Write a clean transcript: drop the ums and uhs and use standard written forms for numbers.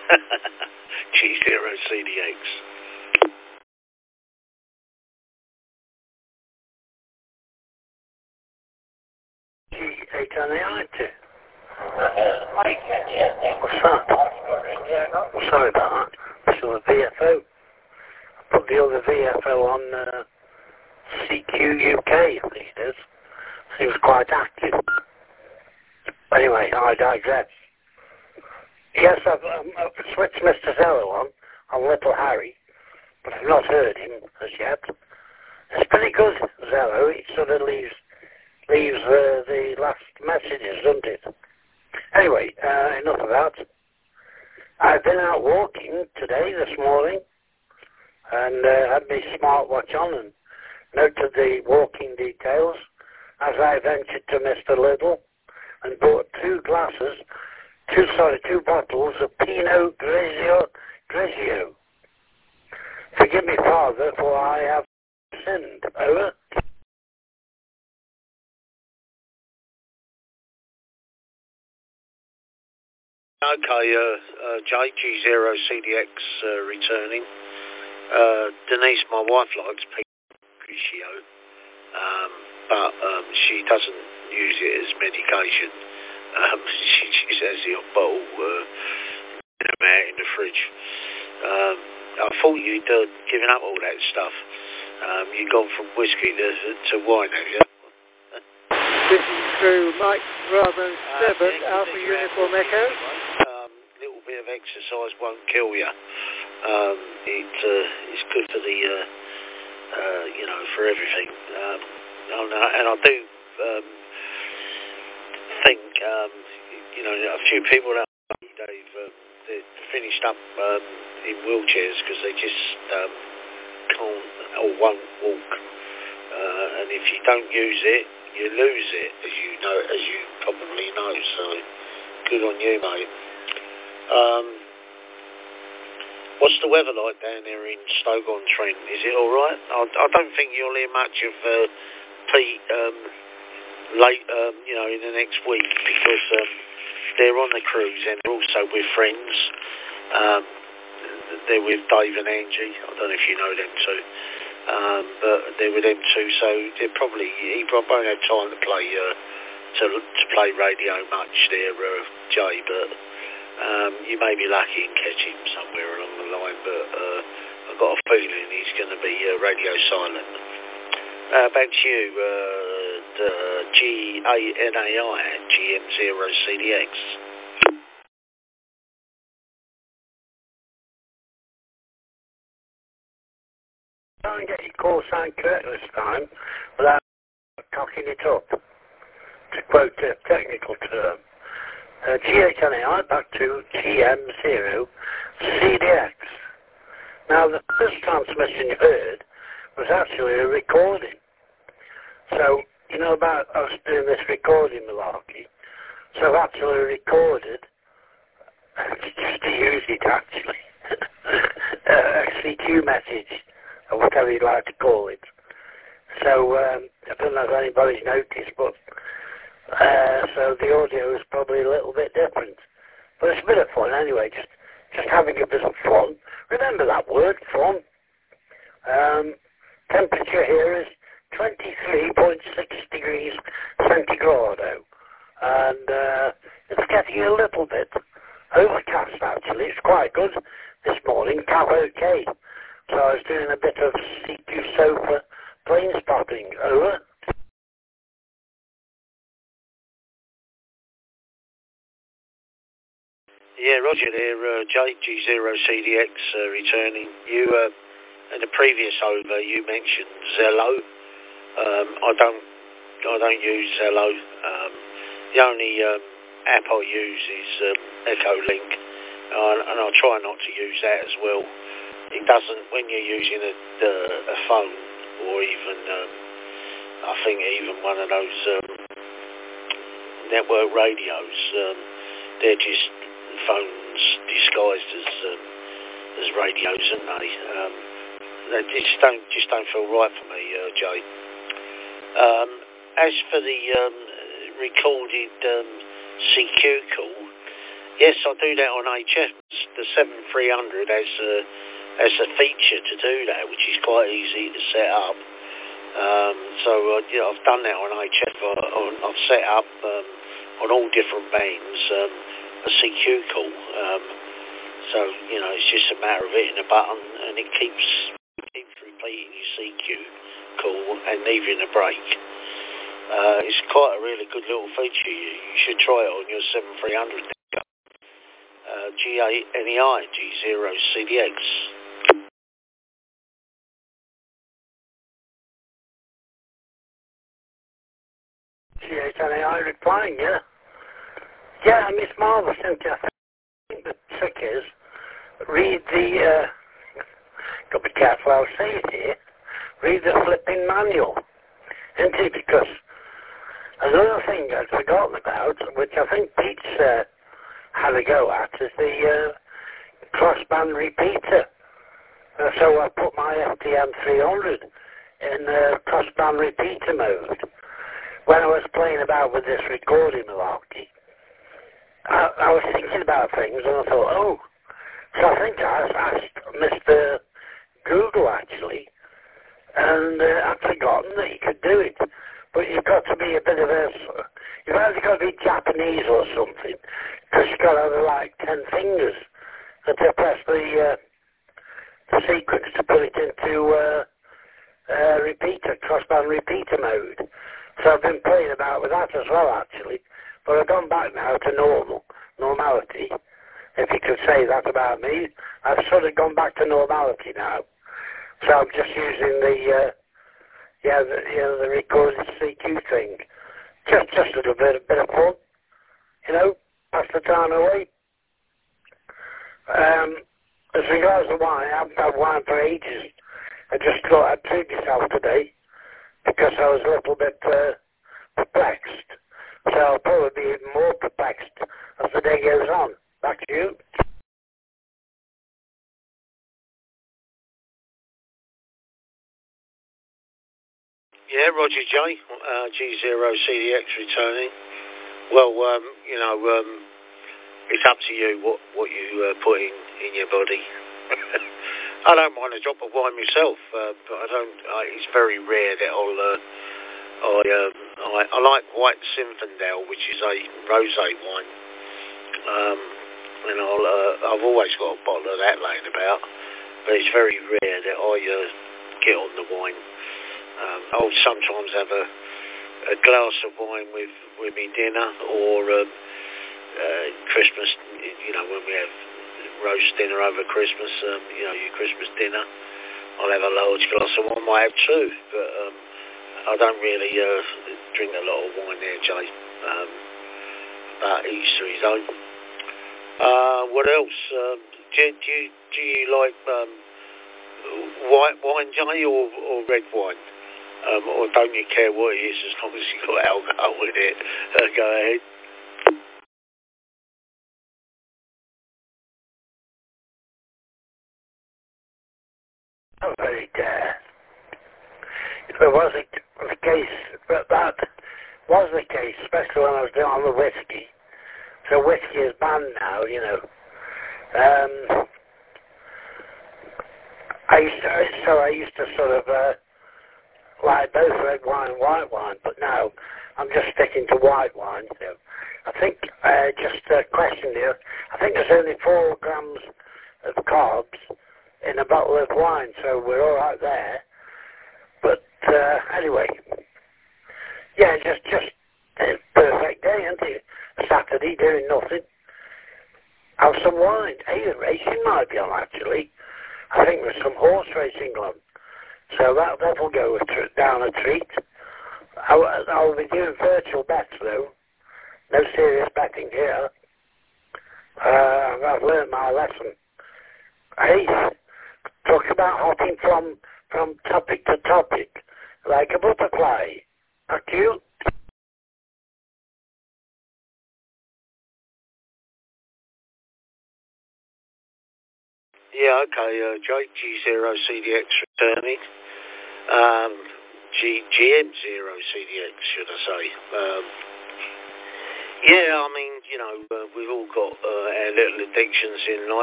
G0CDX. G8 What's that? I'm sorry about that. Still a VFO. I put the other VFO on CQ UK, I think it is. Seems quite active. Anyway, I digress. Yes, I've switched Mr. Zello on Little Harry, but I've not heard him as yet. It's pretty good, Zello. He sort of leaves the last messages, doesn't it? Anyway, enough of that. I've been out walking today, this morning, and had my smartwatch on and noted the walking details as I ventured to Mr. Little and bought two bottles of Pinot Grigio. Forgive me, Father, for I have sinned. Over. Okay, JG0CDX returning. Denise, my wife, likes Grigio, but she doesn't use it as medication. She says the bottle out in the fridge. I thought you'd given up all that stuff. You've gone from whiskey to wine, have you? This is through Mike Bravo 7, Alpha Uniform Echo. Little bit of exercise won't kill you. It's good for the, for everything. And I do think, a few people that they're finished up in wheelchairs because they just can't or won't walk. And if you don't use it, you lose it, as you probably know. So good on you, mate. What's the weather like down there in Stoke-on-Trent? Is it all right? I don't think you'll hear much of Pete in the next week because they're on the cruise and they're also with friends. They're with Dave and Angie. I don't know if you know them too. But they're with them too, so he won't have time to play to play radio much there, Jay. But you may be lucky and catch him somewhere along the line. But I've got a feeling he's going to be radio silent. Back to you, the GANAI GM0CDX. Try and get your call sign correct this time without cocking it up, to quote a technical term. GHNAI back to GM0CDX. Now, the first transmission you heard was actually a recording. So, you know about us doing this recording malarkey. So I've actually recorded, just to use it actually, a CQ message, or whatever you'd like to call it. So I don't know if anybody's noticed, but so the audio is probably a little bit different. But it's a bit of fun anyway, just having a bit of fun. Remember that word, fun. Temperature here is 23.6 degrees centigrado. And it's getting a little bit overcast actually. It's quite good this morning, cap okay. So I was doing a bit of CQ sofa plane spotting. Over. Yeah, Roger there, JG0CDX returning. You, in the previous over, you mentioned Zello. I don't use Zello. The only app I use is Echolink, and I try not to use that as well. It doesn't, when you're using a phone, or even, I think even one of those network radios, they're just phones disguised as radios, aren't they? They just don't feel right for me, Jay. As for the recorded CQ call, Yes, I do that on HS. The 7300 has a feature to do that, which is quite easy to set up. I've done that on HS. I've set up on all different bands a CQ call. It's just a matter of hitting a button, and it keeps repeating your CQ call and leaving a break. It's quite a really good little feature. You should try it on your 7300. GANEI G0CDX. GANEI replying, yeah. Yeah, and it's marvellous, isn't it? I think the trick is, read the, got to be careful how I say it here, read the flipping manual, isn't it? Because another thing I'd forgotten about, which I think Pete's had a go at, is the crossband repeater. So I put my FTM 300 in crossband repeater mode. When I was playing about with this recording malarkey, I was thinking about things and I thought, oh, so I think I asked Mr. Google actually, and I'd forgotten that you could do it. But you've got to be a bit of a, you've either got to be Japanese or something, because you've got to have like 10 fingers to press the sequence to put it into repeater, crossband repeater mode. So I've been playing about with that as well actually, but I've gone back now to normality, if you could say that about me. I've sort of gone back to normality now. So I'm just using the recorded CQ thing. Just a little bit of fun, pass the time away. As regards to wine, I haven't had wine for ages. I just thought I'd treat myself today because I was a little bit perplexed. So I'll probably be even more perplexed as the day goes on. Back to you. Yeah, Roger J, G0CDX returning. Well, it's up to you what you put in your body. I don't mind a drop of wine myself, but it's very rare that I like White Zinfandel, which is a rosé wine. I've always got a bottle of that laying about, but it's very rare that I get on the wine. I'll sometimes have a glass of wine with my dinner, or Christmas, when we have roast dinner over Christmas, your Christmas dinner, I'll have a large glass of wine. I might have two, but I don't really drink a lot of wine there, Jay. But each to his own. What else? Do you like white wine, Jay, or red wine? Or don't you care what it is as long as you've got alcohol with it? Go ahead. Not very dare. If it was the case, but that was the case, especially when I was doing on the whiskey. So whiskey is banned now, I used to sort of like both red wine and white wine, but now I'm just sticking to white wine. So I think, just a question here, I think there's only 4 grams of carbs in a bottle of wine, so we're all right there. But anyway, yeah, just a perfect day, isn't it? Saturday, doing nothing. Have some wine. Hey, the racing might be on actually. I think there's some horse racing on. So that'll go down a treat. I'll be doing virtual bets though. No serious betting here. I've learned my lesson. Hey, talk about hopping from topic to topic, like a butterfly. Back to you. Yeah, okay, G0CDX returning. GM0CDX, should I say. Yeah, I mean, you know, we've all got our little addictions in life.